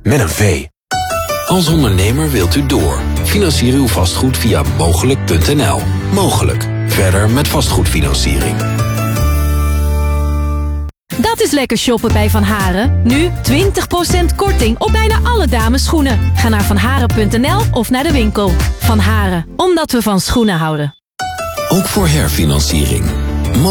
met een V. Als ondernemer wilt u door. Financier uw vastgoed via mogelijk.nl. Mogelijk. Verder met vastgoedfinanciering. Dat is lekker shoppen bij Van Haren. Nu 20% korting op bijna alle damesschoenen. Ga naar vanharen.nl of naar de winkel. Van Haren, omdat we van schoenen houden. Ook voor herfinanciering.